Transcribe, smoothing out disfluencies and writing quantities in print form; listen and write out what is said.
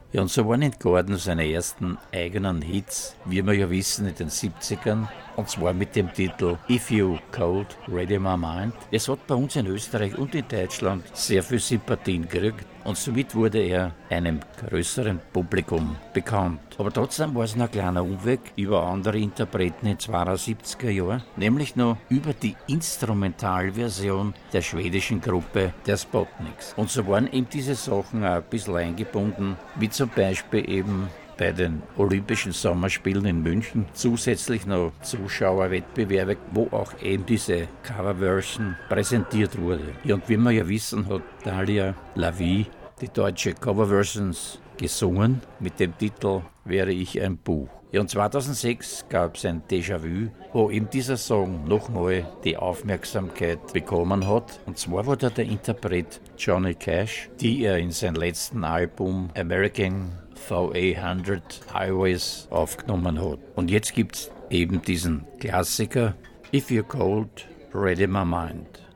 Ja, und so waren in Gordon seine ersten eigenen Hits, wie wir ja wissen, in den 70ern. Und zwar mit dem Titel If You Cold, Ready My Mind. Es hat bei uns in Österreich und in Deutschland sehr viel Sympathien gekriegt und somit wurde er einem größeren Publikum bekannt. Aber trotzdem war es noch ein kleiner Umweg über andere Interpreten in 72er Jahren, nämlich noch über die Instrumentalversion der schwedischen Gruppe der Spotniks. Und so waren eben diese Sachen auch ein bisschen eingebunden, wie zum Beispiel eben bei den Olympischen Sommerspielen in München zusätzlich noch Zuschauerwettbewerbe, wo auch eben diese Coverversion präsentiert wurde. Ja, und wie wir ja wissen, hat Dalia Lavie die deutsche Coverversions gesungen mit dem Titel Wäre ich ein Buch. Ja, und 2006 gab es ein Déjà-vu, wo eben dieser Song nochmal die Aufmerksamkeit bekommen hat. Und zwar war da der Interpret Johnny Cash, die er in seinem letzten Album American VA100 Highways aufgenommen hat. Und jetzt gibt's eben diesen Klassiker If You're Cold, Ready My Mind.